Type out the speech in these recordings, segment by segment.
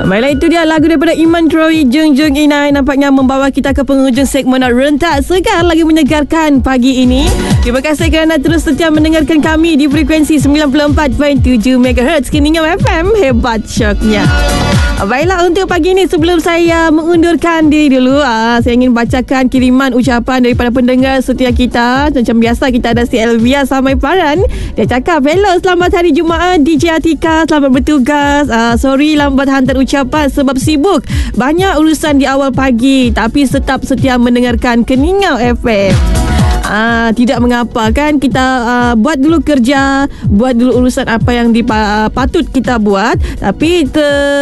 Baiklah, itu dia lagu daripada Iman Troy, Jung Jung Inai, nampaknya membawa kita ke penghujung segmen Rentak Segar lagi menyegarkan pagi ini. Terima kasih kerana terus setia mendengarkan kami di frekuensi 94.7 MHz Keningau FM. Hebat syoknya. Baiklah, untuk pagi ini sebelum saya mengundurkan diri dulu, saya ingin bacakan kiriman ucapan daripada pendengar setia kita. Macam biasa, kita ada si Elvia Samaiparan. Dia cakap, hello, selamat hari Jumaat DJ Atika, selamat bertugas. Sorry lambat hantar ucapan sebab sibuk, banyak urusan di awal pagi, tapi tetap setia mendengarkan Keningau FM. Tidak mengapa kan, kita buat dulu kerja, buat dulu urusan apa yang patut kita buat, tapi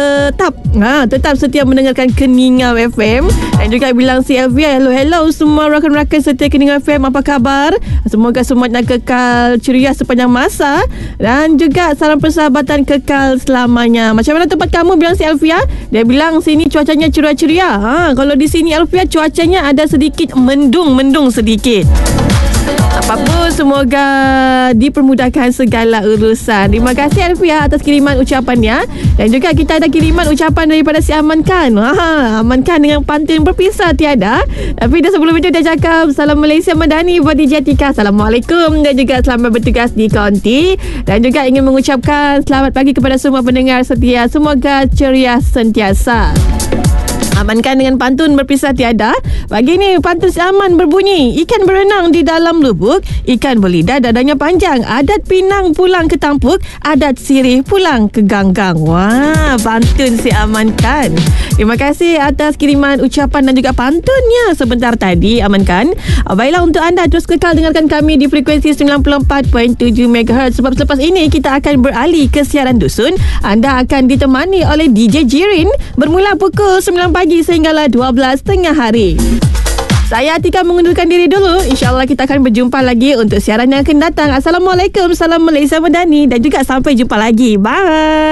tetap setia mendengarkan Keningau FM. Dan juga bilang si Elvia, hello semua rakan-rakan setia Keningau FM, apa khabar? Semoga semuanya kekal ceria sepanjang masa dan juga salam persahabatan kekal selamanya. Macam mana tempat kamu, bilang si Elvia? Dia bilang sini cuacanya ceria-ceria. Kalau di sini Elvia, cuacanya ada sedikit mendung sedikit. Apapun, semoga dipermudahkan segala urusan. Terima kasih Elvia atas kiriman ucapannya. Dan juga kita ada kiriman ucapan daripada si Aman Khan. Aman Khan dengan pantun berpisah tiada. Tapi dah sebelum itu dia cakap, salam Malaysia Madani buat DJ Atika. Assalamualaikum. Dan juga selamat bertugas di Konti. Dan juga ingin mengucapkan selamat pagi kepada semua pendengar setia. Semoga ceria sentiasa. Amankan dengan pantun berpisah tiada. Pagi ni pantun si Aman berbunyi, ikan berenang di dalam lubuk, ikan berlidah dadanya panjang, adat Pinang pulang ke Tampuk, adat Sirih pulang ke Ganggang. Wah, pantun si Amankan. Terima kasih atas kiriman ucapan dan juga pantunnya sebentar tadi, Amankan. Baiklah, untuk anda terus kekal dengarkan kami di frekuensi 94.7 MHz, sebab selepas ini kita akan beralih ke siaran dusun. Anda akan ditemani oleh DJ Jirin bermula pukul 9 pagi sehinggalah 12 tengah hari. Saya Atika mengundurkan diri dulu. InsyaAllah kita akan berjumpa lagi untuk siaran yang akan datang. Assalamualaikum, salam Malaysia Madani dan juga sampai jumpa lagi. Bye.